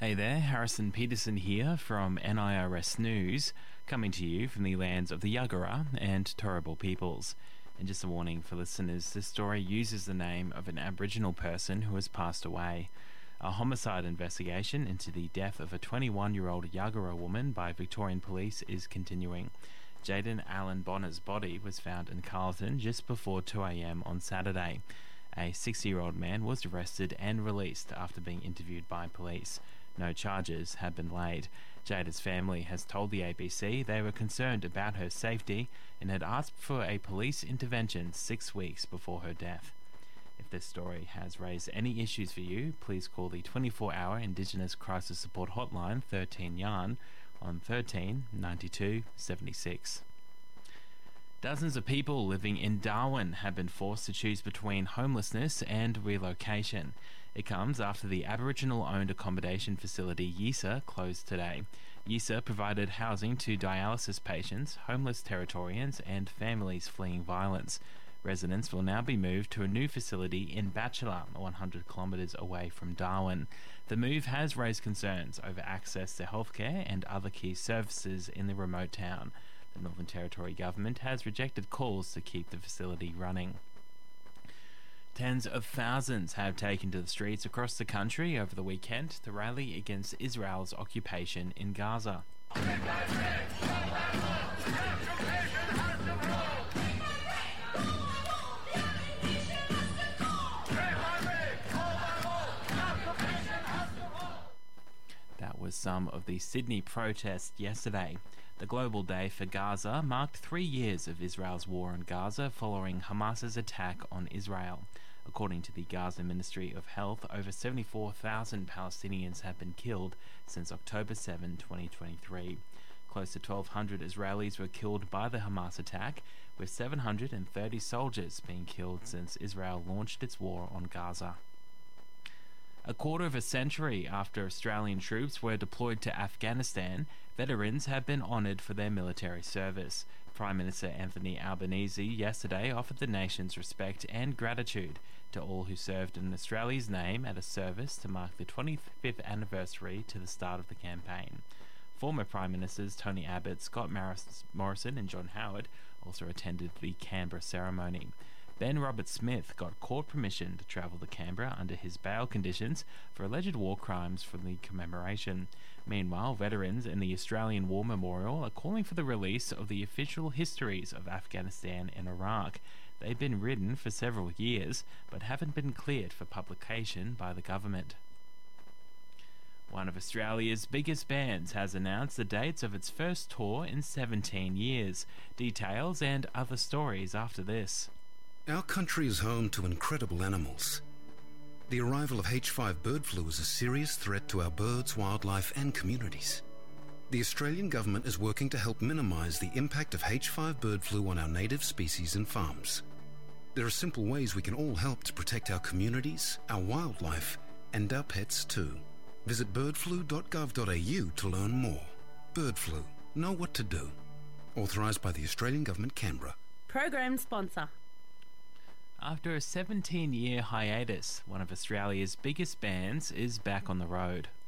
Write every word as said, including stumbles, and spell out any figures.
Hey there, Harrison Peterson here from N I R S News, coming to you from the lands of the Yagara and Turrbal peoples. And just a warning for listeners, this story uses the name of an Aboriginal person who has passed away. A homicide investigation into the death of a twenty-one-year-old Yagara woman by Victorian police is continuing. Jaden Allen Bonner's body was found in Carlton just before two a.m. on Saturday. A sixty-year-old man was arrested and released after being interviewed by police. No charges have been laid. Jada's family has told the A B C they were concerned about her safety and had asked for a police intervention six weeks before her death. If this story has raised any issues for you, please call the twenty-four hour Indigenous Crisis Support Hotline thirteen Yarn on thirteen ninety-two seventy-six. Dozens of people living in Darwin have been forced to choose between homelessness and relocation. It comes after the Aboriginal-owned accommodation facility Yisa closed today. Yisa provided housing to dialysis patients, homeless Territorians and families fleeing violence. Residents will now be moved to a new facility in Batchelor, one hundred kilometres away from Darwin. The move has raised concerns over access to healthcare and other key services in the remote town. The Northern Territory government has rejected calls to keep the facility running. Tens of thousands have taken to the streets across the country over the weekend to rally against Israel's occupation in Gaza. That was some of the Sydney protests yesterday. The Global Day for Gaza marked three years of Israel's war on Gaza following Hamas's attack on Israel. According to the Gaza Ministry of Health, over seventy-four thousand Palestinians have been killed since October seventh, twenty twenty-three. Close to twelve hundred Israelis were killed by the Hamas attack, with seven hundred thirty soldiers being killed since Israel launched its war on Gaza. A quarter of a century after Australian troops were deployed to Afghanistan, veterans have been honoured for their military service. Prime Minister Anthony Albanese yesterday offered the nation's respect and gratitude to all who served in Australia's name at a service to mark the twenty-fifth anniversary to the start of the campaign. Former Prime Ministers Tony Abbott, Scott Morrison and John Howard also attended the Canberra ceremony. Ben Roberts-Smith got court permission to travel to Canberra under his bail conditions for alleged war crimes from the commemoration. Meanwhile, veterans in the Australian War Memorial are calling for the release of the official histories of Afghanistan and Iraq. They've been written for several years, but haven't been cleared for publication by the government. One of Australia's biggest bands has announced the dates of its first tour in seventeen years. Details and other stories after this. Our country is home to incredible animals. The arrival of H five bird flu is a serious threat to our birds, wildlife and communities. The Australian government is working to help minimise the impact of H five bird flu on our native species and farms. There are simple ways we can all help to protect our communities, our wildlife and our pets too. Visit bird flu dot gov dot a u to learn more. Bird flu. Know what to do. Authorised by the Australian Government, Canberra. Program sponsor. After a seventeen-year hiatus, one of Australia's biggest bands is back on the road.